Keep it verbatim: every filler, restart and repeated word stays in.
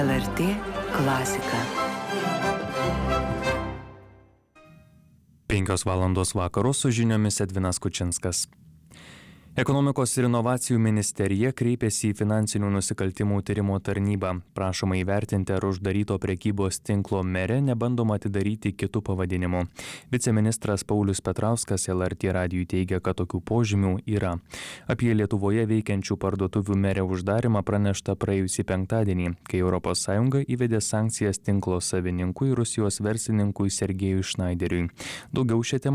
L R T klasika. Penkios valandos vakaro su žiniomis Edvinas Kučinskas. Ekonomikos ir inovacijų ministerija kreipėsi į finansinių nusikaltimų tyrimo tarnybą. Prašoma įvertinti, ar uždaryto prekybos tinklo Mere nebandoma atidaryti kitų pavadinimų. Viceministras Paulius Petrauskas L R T radijui teigia, kad tokių požymių yra. Apie Lietuvoje veikiančių parduotuvių Mere uždarimą pranešta praėjusį penktadienį, kai Europos Sąjunga įvedė sankcijas tinklo savininkui Rusijos verslininkui Sergejui Šnaideriui. Daugiau šią temą